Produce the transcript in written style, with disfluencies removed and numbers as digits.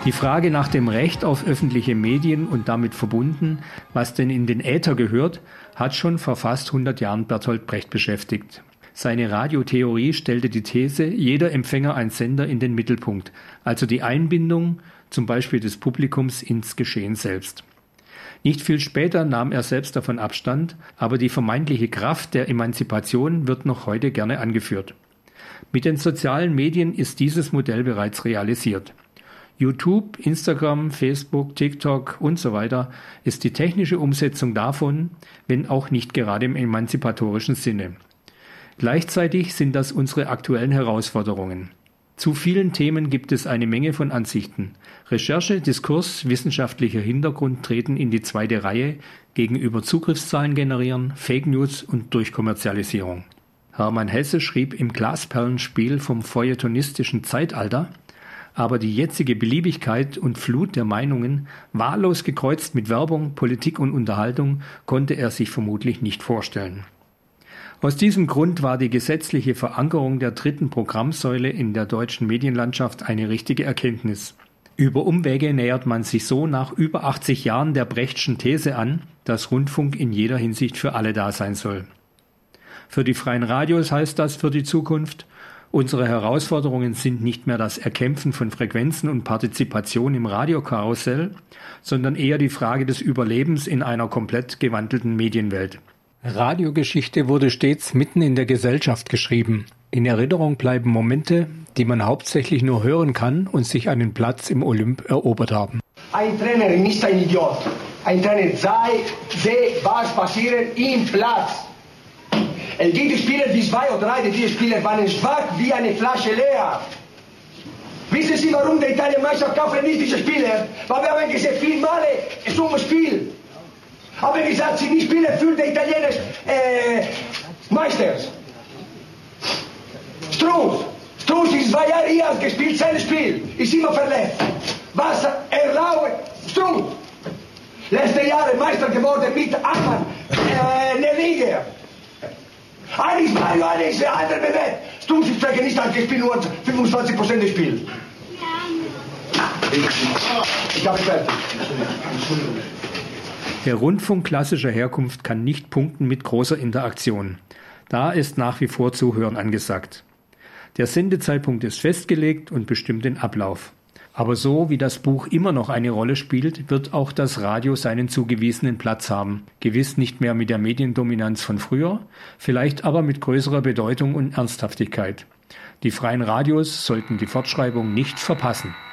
Die Frage nach dem Recht auf öffentliche Medien und damit verbunden, was denn in den Äther gehört, hat schon vor fast 100 Jahren Bertolt Brecht beschäftigt. Seine Radiotheorie stellte die These, jeder Empfänger ein Sender in den Mittelpunkt, also die Einbindung zum Beispiel des Publikums ins Geschehen selbst. Nicht viel später nahm er selbst davon Abstand, aber die vermeintliche Kraft der Emanzipation wird noch heute gerne angeführt. Mit den sozialen Medien ist dieses Modell bereits realisiert. YouTube, Instagram, Facebook, TikTok und so weiter ist die technische Umsetzung davon, wenn auch nicht gerade im emanzipatorischen Sinne. Gleichzeitig sind das unsere aktuellen Herausforderungen. Zu vielen Themen gibt es eine Menge von Ansichten. Recherche, Diskurs, wissenschaftlicher Hintergrund treten in die zweite Reihe gegenüber Zugriffszahlen generieren, Fake News und Durchkommerzialisierung. Hermann Hesse schrieb im Glasperlenspiel vom feuilletonistischen Zeitalter, aber die jetzige Beliebigkeit und Flut der Meinungen, wahllos gekreuzt mit Werbung, Politik und Unterhaltung, konnte er sich vermutlich nicht vorstellen. Aus diesem Grund war die gesetzliche Verankerung der dritten Programmsäule in der deutschen Medienlandschaft eine richtige Erkenntnis. Über Umwege nähert man sich so nach über 80 Jahren der Brechtschen These an, dass Rundfunk in jeder Hinsicht für alle da sein soll. Für die freien Radios heißt das für die Zukunft, unsere Herausforderungen sind nicht mehr das Erkämpfen von Frequenzen und Partizipation im Radiokarussell, sondern eher die Frage des Überlebens in einer komplett gewandelten Medienwelt. Radiogeschichte wurde stets mitten in der Gesellschaft geschrieben. In Erinnerung bleiben Momente, die man hauptsächlich nur hören kann und sich einen Platz im Olymp erobert haben. Ein Trainer ist ein Idiot. Ein Trainer sehe, was passiert im Platz. Es gibt Spieler wie 2 oder 3, die Spieler waren schwach wie eine Flasche leer. Wissen Sie, warum die Italienmeister kaufen nicht diese Spieler? Weil wir haben gesehen, viel Male zum Spiel. Aber gesagt, sie nicht spielen für die Italiener Meisters. Strunz ist 2 Jahre hier gespielt, sein Spiel ist immer verletzt. Was erlaubt Strunz? Letzte Jahre Meister geworden mit Achmann, Nelliger. Eines Mario, eines andere bewegt. Strunz ist vielleicht nicht gespielt, nur 25% des Spiels. Ich habe fertig. Der Rundfunk klassischer Herkunft kann nicht punkten mit großer Interaktion. Da ist nach wie vor Zuhören angesagt. Der Sendezeitpunkt ist festgelegt und bestimmt den Ablauf. Aber so wie das Buch immer noch eine Rolle spielt, wird auch das Radio seinen zugewiesenen Platz haben. Gewiss nicht mehr mit der Mediendominanz von früher, vielleicht aber mit größerer Bedeutung und Ernsthaftigkeit. Die freien Radios sollten die Fortschreibung nicht verpassen.